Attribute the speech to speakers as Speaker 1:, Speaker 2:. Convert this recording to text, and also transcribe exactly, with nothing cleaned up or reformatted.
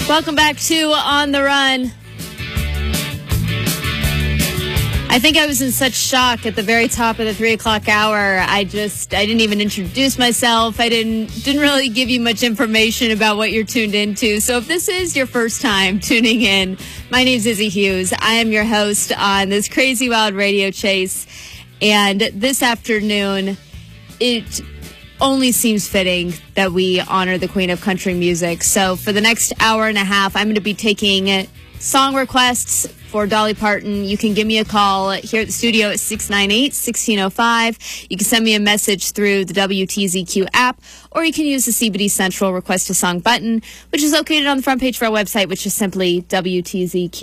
Speaker 1: Welcome back to On the Run. I think I was in such shock at the very top of the three o'clock hour. I just, I didn't even introduce myself. I didn't, didn't really give you much information about what you're tuned into. So if this is your first time tuning in, my name's Izzy Hughes. I am your host on this crazy wild radio chase. And this afternoon, it only seems fitting that we honor the Queen of Country Music. So for the next hour and a half, I'm going to be taking song requests for Dolly Parton. You can give me a call here at the studio at six nine eight, one six zero five. You can send me a message through the W T Z Q app, or you can use the C B D Central Request a Song button, which is located on the front page of our website, which is simply W T Z Q.